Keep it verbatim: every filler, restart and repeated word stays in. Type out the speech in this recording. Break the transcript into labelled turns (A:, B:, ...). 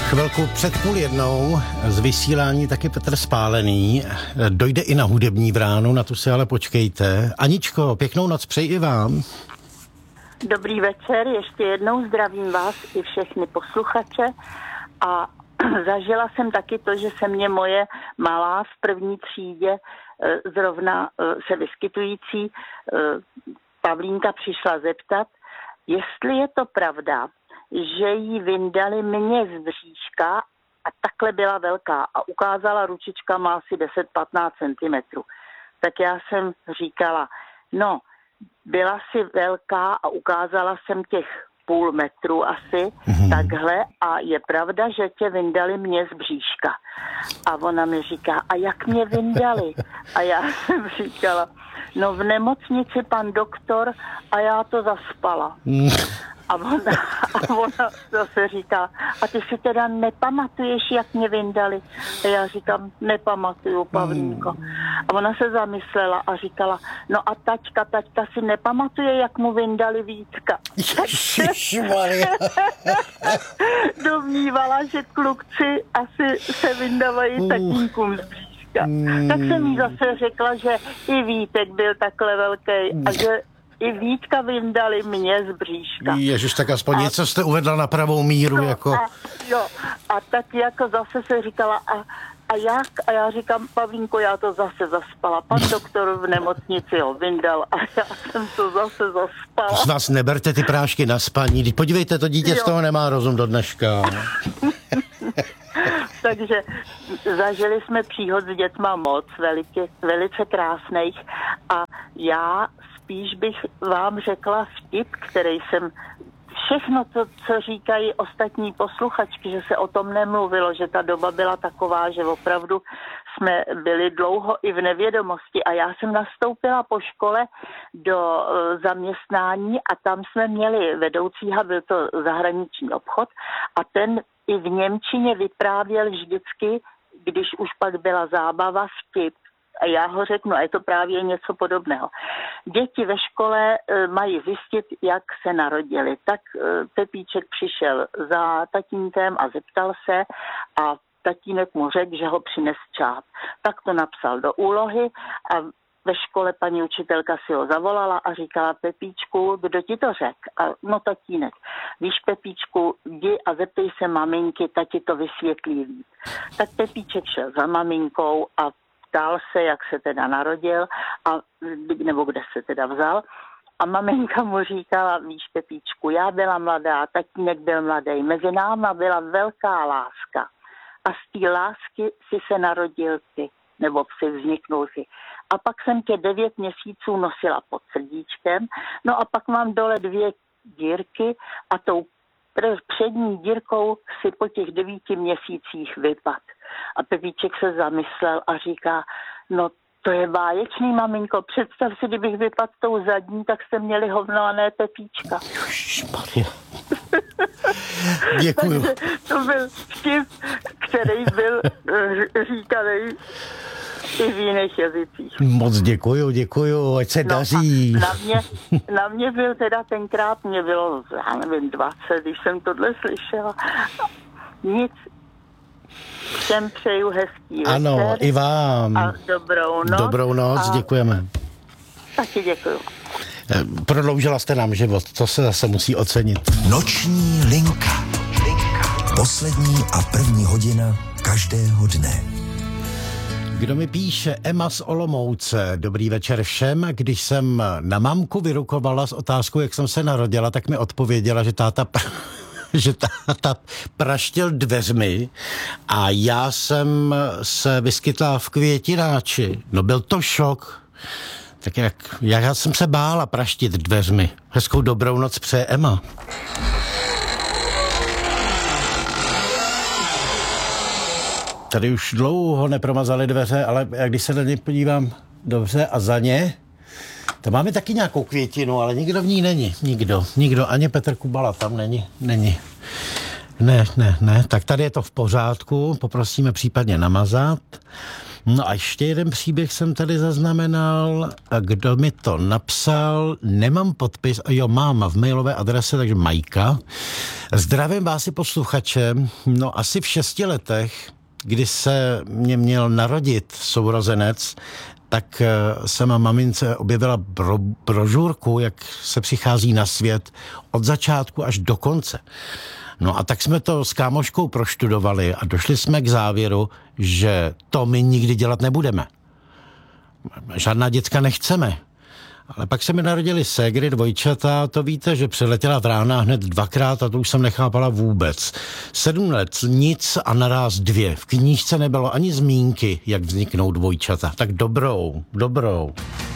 A: Chvilku před půl jednou z vysílání taky Petr Spálený. Dojde i na hudební bránu, na tu si ale počkejte. Aničko, pěknou noc přeji i vám.
B: Dobrý večer, ještě jednou zdravím vás i všechny posluchače a zažila jsem taky to, že se mě moje malá v první třídě zrovna se vyskytující Pavlínka přišla zeptat, jestli je to pravda, že jí vyndali mě z bříška a takhle byla velká a ukázala ručička má asi deset patnáct centimetrů. Tak já jsem říkala, no, byla si velká a ukázala jsem těch půl metru asi, mm-hmm. takhle a je pravda, že tě vyndali mě z bříška. A ona mi říká, a jak mě vyndali? A já jsem říkala, no v nemocnici pan doktor a já to zaspala. Mm. A ona, a ona zase říká, a ty si teda nepamatuješ, jak mě vyndali? A já říkám, nepamatuju, Pavlínko. A ona se zamyslela a říkala, no a taťka, taťka si nepamatuje, jak mu vyndali Vítka.
A: Ježišmarja.
B: Domnívala, že klukci asi se vyndávají tatínkům z bříška. Mm. Tak jsem jí zase řekla, že i Vítek byl takhle velký a že i Vítka vyndali mě z bříška.
A: Ježiš, tak aspoň a, něco jste uvedla na pravou míru.
B: No,
A: jako.
B: A, jo, a tak jako zase se říkala, a, a jak? A já říkám, Pavlínko, já to zase zaspala. Pan doktor v nemocnici ho vyndal a já jsem to zase zaspala.
A: Z vás neberte ty prášky na spaní. Podívejte, to dítě jo. z toho nemá rozum do dneška.
B: Takže zažili jsme příhod s dětma moc, velice, velice krásných a já spíš bych vám řekla vtip, který jsem všechno to, co říkají ostatní posluchačky, že se o tom nemluvilo, že ta doba byla taková, že opravdu jsme byli dlouho i v nevědomosti a já jsem nastoupila po škole do zaměstnání a tam jsme měli vedoucího, byl to zahraniční obchod a ten i v němčině vyprávěl vždycky, když už pak byla zábava, vtip. A já ho řeknu, a je to právě něco podobného. Děti ve škole e, mají zjistit, jak se narodili. Tak e, Pepíček přišel za tatínkem a zeptal se a tatínek mu řekl, že ho přines čáp. Tak to napsal do úlohy a ve škole paní učitelka si ho zavolala a říkala, Pepíčku, kdo ti to řekl? A no tatínek. Víš, Pepíčku, jdi a zeptej se maminky, ta ti to vysvětlí víc. Tak Pepíček šel za maminkou a ptal se, jak se teda narodil, a, nebo kde se teda vzal. A maminka mu říkala, víš, Pepíčku, já byla mladá, tatínek byl mladý, mezi náma byla velká láska. A z té lásky si se narodil ty, nebo si vzniknul ty. A pak jsem tě devět měsíců nosila pod srdíčkem, no a pak mám dole dvě dírky a tou přední dírkou si po těch devíti měsících vypad. A Pepíček se zamyslel a říká, no to je báječný, maminko, představ si, kdybych vypadl tou zadní, tak jste měli hovno a ne Pepíčka.
A: Ježišmarja. Děkuju.
B: To byl vtip, který byl říkaný i v jiných jazycích.
A: Moc děkuju, děkuju, ať se
B: no
A: daří.
B: Na mě, na mě byl teda tenkrát, mě bylo, já nevím, dvacet, když jsem tohle slyšela. Nic. Všem přeju hezký večer.
A: Ano, i vám.
B: A dobrou noc.
A: Dobrou noc, a děkujeme.
B: Taky děkuju.
A: Prodloužila jste nám život, to se zase musí ocenit.
C: Noční linka. Poslední a první hodina každého dne.
A: Kdo mi píše? Emma z Olomouce. Dobrý večer všem. Když jsem na mamku vyrukovala s otázkou, jak jsem se narodila, tak mi odpověděla, že táta... že táta praštil dveřmi a já jsem se vyskytla v květináči. No byl to šok. Tak jak, já jsem se bála praštit dveřmi. Hezkou dobrou noc přeje Emma. Tady už dlouho nepromazaly dveře, ale když se na ně podívám dobře a za ně, to máme taky nějakou květinu, ale nikdo v ní není. Nikdo. Nikdo. Ani Petr Kubala tam není. Není. Ne, ne, ne. Tak tady je to v pořádku. Poprosíme případně namazat. No a ještě jeden příběh jsem tady zaznamenal. A kdo mi to napsal? Nemám podpis. Jo, mám v mailové adrese, takže Majka. Zdravím vás i posluchače. No asi v šesti letech, kdy se mě měl narodit sourozenec, tak jsem mamince objevila bro, brožurku, jak se přichází na svět od začátku až do konce. No a tak jsme to s kámoškou proštudovali a došli jsme k závěru, že to my nikdy dělat nebudeme. Žádná děcka nechceme. Ale pak se mi narodili ségry, dvojčata, to víte, že přiletěla vrána hned dvakrát a to už jsem nechápala vůbec. Sedm let nic a naráz dvě. V knížce nebylo ani zmínky, jak vzniknou dvojčata. Tak dobrou, dobrou.